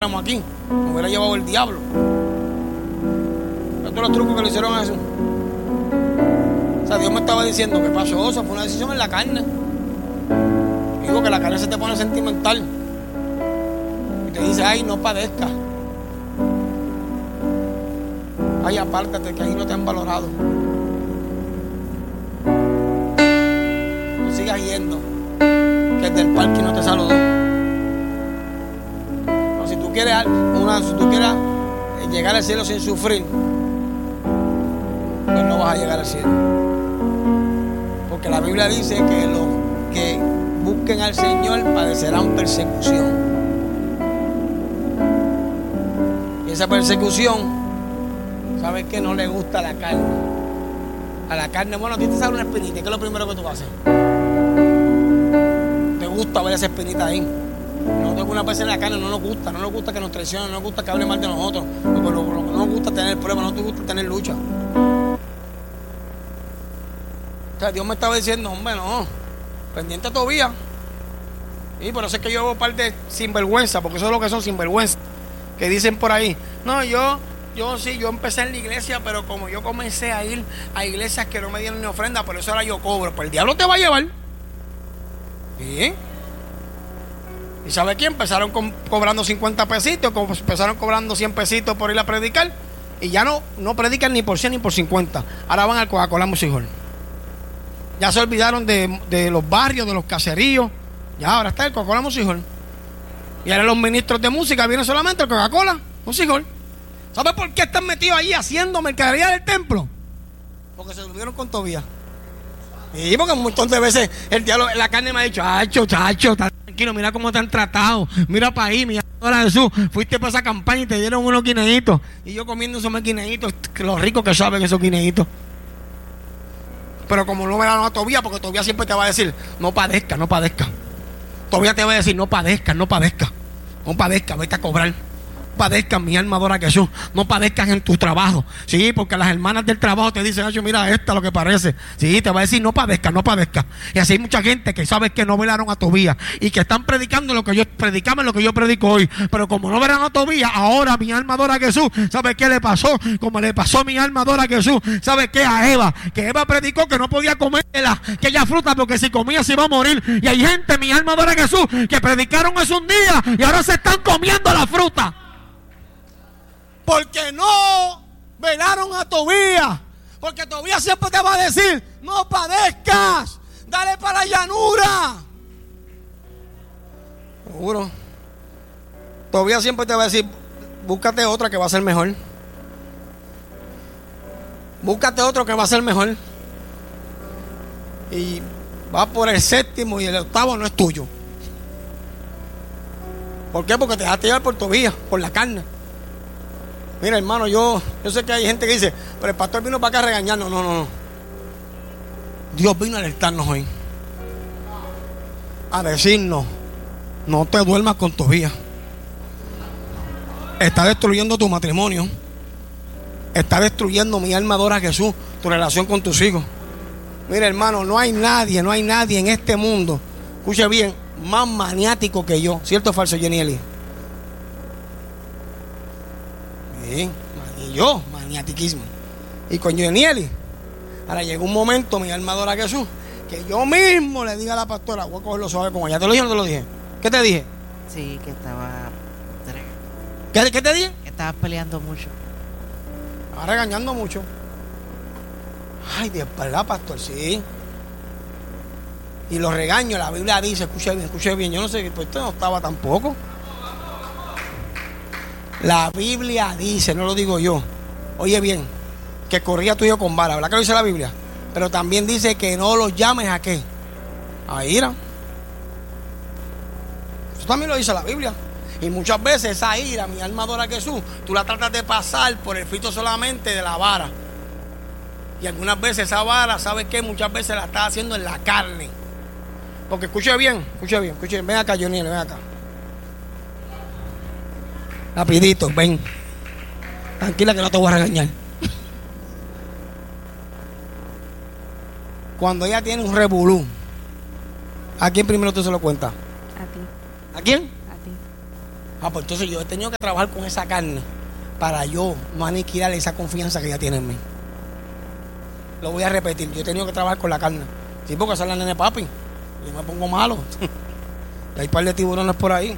estuviéramos aquí. Me hubiera llevado el diablo. Todos los trucos que le hicieron a Jesús. O sea, Dios me estaba diciendo que pasó eso, fue una decisión en la carne. Digo que la carne se te pone sentimental y te dice, ay, no padezcas, ay, apártate, que ahí no te han valorado, no sigas yendo, que el del parque no te saludó. No, si tú quieres llegar al cielo sin sufrir, pues no vas a llegar al cielo, porque la Biblia dice que los que busquen al Señor padecerán persecución. Y esa persecución, ¿sabes qué? No le gusta a la carne. A la carne, bueno, a ti te sale una espinita, ¿qué es lo primero que tú haces? Te gusta ver esa espinita ahí. Nosotros algunas veces en la carne no nos gusta que nos traicionen, no nos gusta que hable mal de nosotros, porque lo que no nos gusta tener pruebas, no nos gusta tener lucha. O sea, Dios me estaba diciendo, hombre, no, pendiente a Tobías. Y por eso es que yo veo parte sinvergüenza, porque eso es lo que son sinvergüenza, que dicen por ahí, no, yo empecé en la iglesia, pero como yo comencé a ir a iglesias que no me dieron ni ofrenda, por eso ahora yo cobro. Pues el diablo te va a llevar. ¿Sí? ¿Y sabe qué? Empezaron cobrando 50 pesitos, empezaron cobrando 100 pesitos por ir a predicar, y ya no predican ni por 100 ni por 50. Ahora van al Coca-Cola Music Hall. Ya se olvidaron de los barrios, de los caseríos. Ya ahora está el Coca-Cola Music Hall. Y ahora los ministros de música vienen solamente al Coca-Cola Music Hall. ¿Sabes por qué están metidos ahí haciendo mercadería del templo? Porque se durmieron con Tobías. Y porque un montón de veces el diablo, la carne me ha dicho, chacho, tranquilo, mira cómo te han tratado. Mira para ahí, mira, Jesús, fuiste para esa campaña y te dieron unos guineitos. Y yo comiendo esos guineitos, lo rico que saben esos guineitos. Pero como no me dan a Tobías, porque Tobías siempre te va a decir, no padezca. Tobías te va a decir, no padezca, vete a cobrar. No padezcas, mi alma adora a Jesús. No padezcas en tu trabajo. Sí, porque las hermanas del trabajo te dicen, mira esta lo que parece. Sí, te va a decir, no padezcas. Y así hay mucha gente que sabe que no velaron a Tobías y que están predicando lo que yo predico hoy. Pero como no velaron a Tobías, ahora mi alma adora a Jesús. ¿Sabe qué le pasó? Como le pasó a mi alma adora a Jesús. ¿Sabe qué? A Eva. Que Eva predicó que no podía comer aquella fruta porque si comía se iba a morir. Y hay gente, mi alma adora a Jesús, que predicaron eso un día y ahora se están comiendo la fruta. Porque no velaron a Tobías. Porque Tobías siempre te va a decir, no padezcas, dale para la llanura. Seguro. Tobías siempre te va a decir, búscate otra que va a ser mejor. Búscate otro que va a ser mejor. Y va por el séptimo y el octavo no es tuyo. ¿Por qué? Porque te dejaste llevar por Tobías, por la carne. Mira, hermano, yo sé que hay gente que dice, pero el pastor vino para acá a regañarnos. No. Dios vino a alertarnos hoy. A decirnos, no te duermas con Tobías. Está destruyendo tu matrimonio. Está destruyendo, mi alma adora a Jesús, tu relación con tus hijos. Mira, hermano, no hay nadie en este mundo, escuche bien, más maniático que yo. ¿Cierto o falso, Jenny Eli? Bien, y yo, maniatiquismo. Y con Yenieli, ahora llegó un momento, mi alma adora a Jesús, que yo mismo le diga a la pastora, voy a cogerlo suave como ella. ¿Te lo dije o no te lo dije? ¿Qué te dije? Sí, que estaba... ¿Qué te dije? Que estabas peleando mucho. Estaba regañando mucho. Ay, de verdad, pastor, sí. Y los regaños, la Biblia dice, escuche bien, yo no sé, pues esto no estaba tampoco. La Biblia dice, no lo digo yo, oye bien, que corría tu hijo con vara, ¿verdad que lo dice la Biblia? Pero también dice que no los llames a qué, a ira. Eso también lo dice la Biblia. Y muchas veces esa ira, mi alma adora a Jesús, tú la tratas de pasar por el filtro solamente de la vara. Y algunas veces esa vara, ¿sabes qué? Muchas veces la estás haciendo en la carne. Porque escuche bien, ven acá, Johnny, ven acá. Rapidito, ven. Tranquila que no te voy a regañar. Cuando ella tiene un revolú, ¿a quién primero tú se lo cuentas? A ti. ¿A quién? A ti. Pues entonces yo he tenido que trabajar con esa carne para yo no aniquilar esa confianza que ella tiene en mí. Lo voy a repetir, yo he tenido que trabajar con la carne. Sí, porque esa es la nene papi. Yo me pongo malo. Hay un par de tiburones por ahí.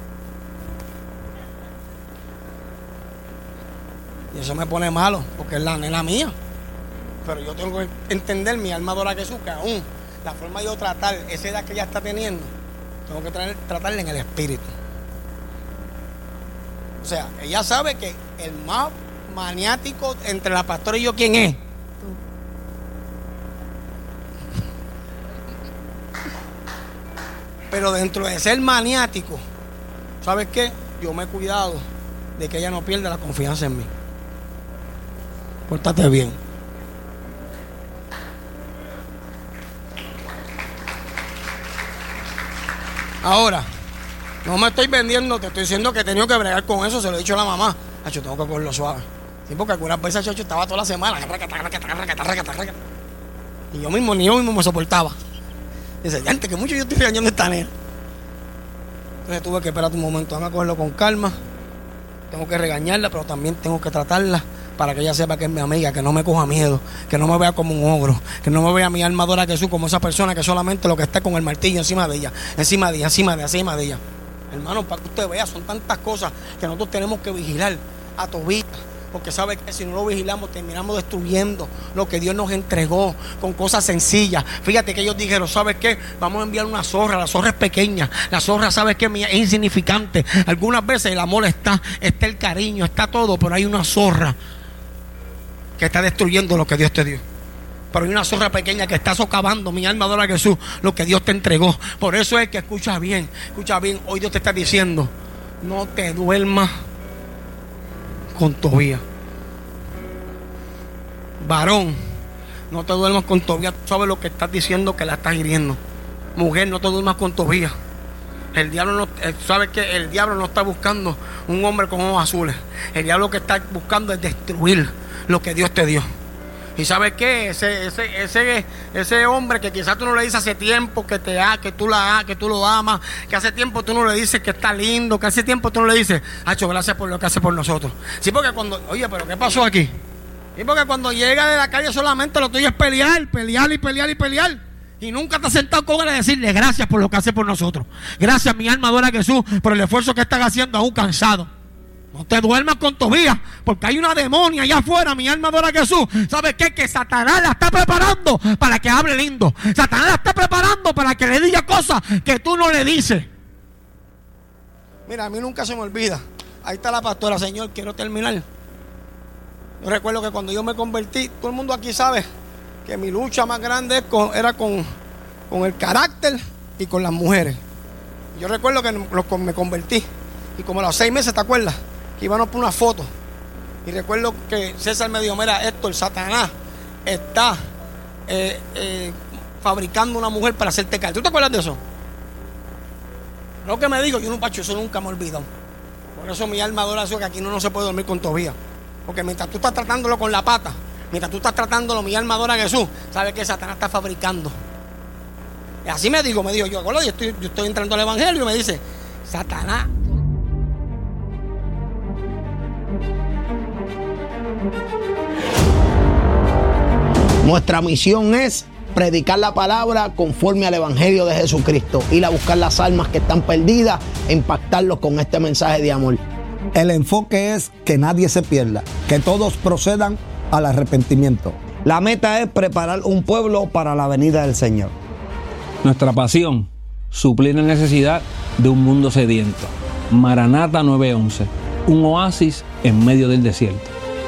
Y eso me pone malo, porque es la nena mía. Pero yo tengo que entender mi alma adora a Jesús, que aún la forma de yo tratar esa edad que ella está teniendo, tengo que tratarla en el espíritu. O sea, ella sabe que el más maniático entre la pastora y yo, ¿quién es? Pero dentro de ser maniático, ¿sabes qué? Yo me he cuidado de que ella no pierda la confianza en mí. Pórtate bien. Ahora, no me estoy vendiendo, te estoy diciendo que he tenido que bregar con eso, se lo he dicho a la mamá. Yo tengo que cogerlo suave. Sí, porque algunas veces Chacho estaba toda la semana. Y yo mismo, ni yo mismo me soportaba. Dice, antes que mucho yo estoy regañando a esta nena. Entonces tuve que esperar un momento, vamos a cogerlo con calma. Tengo que regañarla, pero también tengo que tratarla para que ella sepa que es mi amiga, que no me coja miedo, que no me vea como un ogro, que no me vea mi alma adora a Jesús como esa persona que solamente lo que está con el martillo encima de ella, encima de ella. Hermano, para que usted vea, son tantas cosas que nosotros tenemos que vigilar a Tobías, porque sabe que si no lo vigilamos terminamos destruyendo lo que Dios nos entregó con cosas sencillas. Fíjate que ellos dijeron, ¿sabes qué? Vamos a enviar una zorra, la zorra es pequeña, la zorra, ¿sabes qué? Es insignificante. Algunas veces el amor está el cariño, está todo, pero hay una zorra que está destruyendo lo que Dios te dio. Pero hay una zorra pequeña que está socavando, mi alma adora a Jesús, lo que Dios te entregó. Por eso es que escucha bien, hoy Dios te está diciendo, no te duermas con Tobías. Varón, no te duermas con Tobías. Tú sabes lo que estás diciendo, que la estás hiriendo. Mujer, no te duermas con Tobías. El diablo no, ¿sabes qué? El diablo no está buscando un hombre con ojos azules. El diablo lo que está buscando es destruir lo que Dios te dio. Y ¿sabes qué? Ese hombre que quizás tú no le dices hace tiempo que tú lo amas, que hace tiempo tú no le dices que está lindo, que hace tiempo tú no le dices, Hacho, gracias por lo que hace por nosotros. Sí, porque cuando, oye, pero ¿qué pasó aquí? Sí, porque cuando llega de la calle solamente lo tuyo es pelear. Y nunca te has sentado con él a decirle gracias por lo que hace por nosotros. Gracias, mi alma adora a Jesús, por el esfuerzo que están haciendo aún cansado. No te duermas con Tobías, porque hay una demonia allá afuera, mi alma adora a Jesús. ¿Sabes qué? Que Satanás la está preparando para que hable lindo. Satanás la está preparando para que le diga cosas que tú no le dices. Mira, a mí nunca se me olvida. Ahí está la pastora, Señor, quiero terminar. Yo recuerdo que cuando yo me convertí, todo el mundo aquí sabe que mi lucha más grande era con el carácter y con las mujeres. Yo recuerdo que me convertí y como a los 6 meses, ¿te acuerdas? Que íbamos por una foto. Y recuerdo que César me dijo, mira, el Satanás está fabricando una mujer para hacerte caer. ¿Tú te acuerdas de eso? Lo que me digo, yo no, Pacho, eso nunca me he olvidado. Por eso mi alma adora a Dios, que aquí no se puede dormir con Tobías. Porque mientras tú estás tratándolo con la pata, mientras tú estás tratándolo, mi alma adora a Jesús, sabes que Satanás está fabricando. Y así me digo, yo estoy entrando al evangelio y me dice, Satanás. Nuestra misión es predicar la palabra conforme al evangelio de Jesucristo, ir a buscar las almas que están perdidas e impactarlos con este mensaje de amor. El enfoque es que nadie se pierda, que todos procedan al arrepentimiento. La meta es preparar un pueblo para la venida del Señor. Nuestra pasión, suplir la necesidad de un mundo sediento. Maranata 911, un oasis en medio del desierto.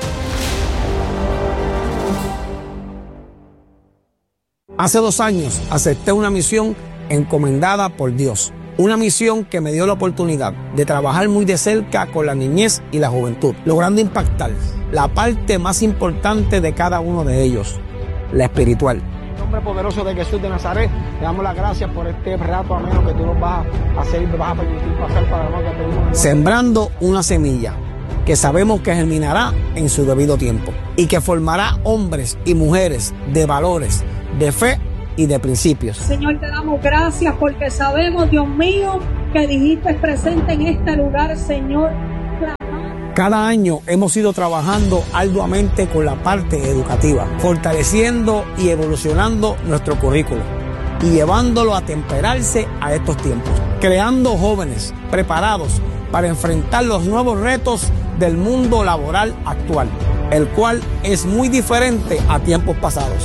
Hace 2 años acepté una misión encomendada por Dios. Una misión que me dio la oportunidad de trabajar muy de cerca con la niñez y la juventud, logrando impactar la parte más importante de cada uno de ellos, la espiritual. En el nombre poderoso de Jesús de Nazaret, le damos las gracias por este rato ameno que tú nos vas a hacer y me vas a permitir pasar para la noche. Sembrando una semilla que sabemos que germinará en su debido tiempo y que formará hombres y mujeres de valores, de fe y de principios. Señor, te damos gracias porque sabemos, Dios mío, que dijiste presente en este lugar, Señor. Cada año hemos ido trabajando arduamente con la parte educativa, fortaleciendo y evolucionando nuestro currículo y llevándolo a temperarse a estos tiempos, creando jóvenes preparados para enfrentar los nuevos retos del mundo laboral actual, el cual es muy diferente a tiempos pasados.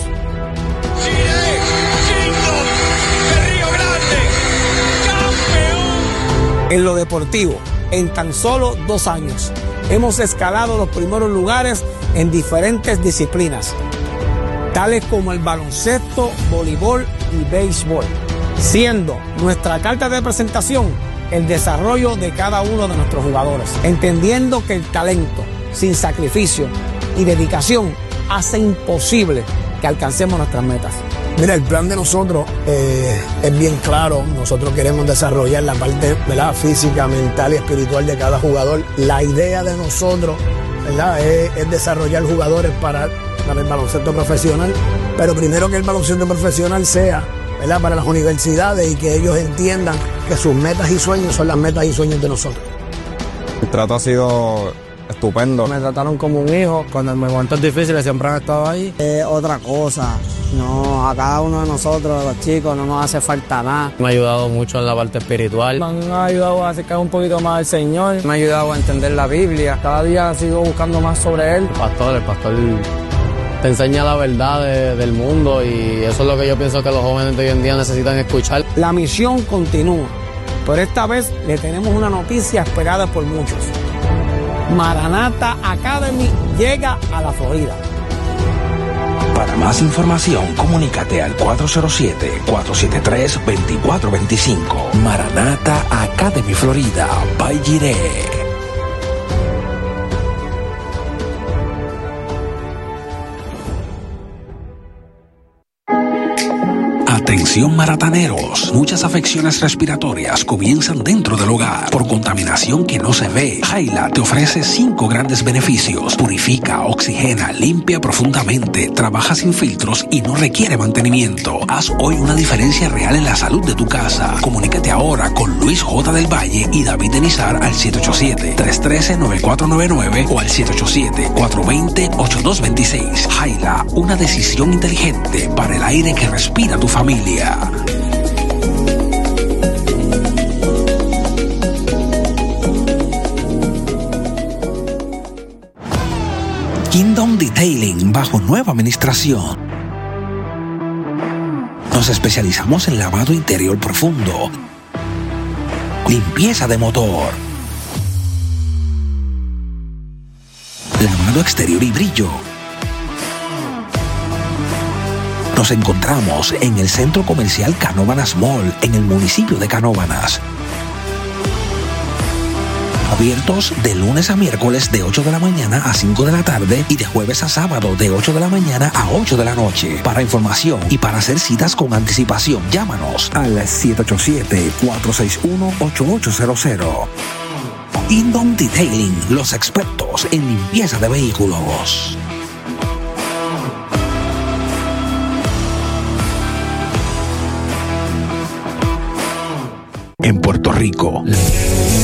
En lo deportivo, en tan solo 2 años, hemos escalado los primeros lugares en diferentes disciplinas, tales como el baloncesto, voleibol y béisbol, siendo nuestra carta de presentación el desarrollo de cada uno de nuestros jugadores, entendiendo que el talento, sin sacrificio y dedicación, hace imposible que alcancemos nuestras metas. Mira, el plan de nosotros es bien claro. Nosotros queremos desarrollar la parte, ¿verdad?, física, mental y espiritual de cada jugador. La idea de nosotros, ¿verdad?, es desarrollar jugadores para el baloncesto profesional, pero primero que el baloncesto profesional sea, ¿verdad?, para las universidades y que ellos entiendan que sus metas y sueños son las metas y sueños de nosotros. El trato ha sido estupendo. Me trataron como un hijo. Cuando en momentos difíciles siempre han estado ahí. Otra cosa, no, a cada uno de nosotros, los chicos, no nos hace falta nada. Me ha ayudado mucho en la parte espiritual. Me han ayudado a acercar un poquito más al Señor. Me ha ayudado a entender la Biblia. Cada día sigo buscando más sobre Él. El pastor te enseña la verdad del mundo y eso es lo que yo pienso que los jóvenes de hoy en día necesitan escuchar. La misión continúa, pero esta vez le tenemos una noticia esperada por muchos. Maranatha Academy llega a la Florida. Para más información, comunícate al 407-473-2425. Maranatha Academy Florida, by Jireh. Atención marataneros, muchas afecciones respiratorias comienzan dentro del hogar por contaminación que no se ve. Jaila te ofrece 5 grandes beneficios. Purifica, oxigena, limpia profundamente, trabaja sin filtros y no requiere mantenimiento. Haz hoy una diferencia real en la salud de tu casa. Comunícate ahora con Luis J. del Valle y David Denizar al 787-313-9499 o al 787-420-8226. Jaila, una decisión inteligente para el aire que respira tu familia. Kingdom Detailing bajo nueva administración. Nos especializamos en lavado interior profundo, limpieza de motor, lavado exterior y brillo. Nos encontramos en el Centro Comercial Canóvanas Mall, en el municipio de Canóvanas. Abiertos de lunes a miércoles de 8 de la mañana a 5 de la tarde y de jueves a sábado de 8 de la mañana a 8 de la noche. Para información y para hacer citas con anticipación, llámanos al 787-461-8800. Kingdom Detailing, los expertos en limpieza de vehículos. En Puerto Rico,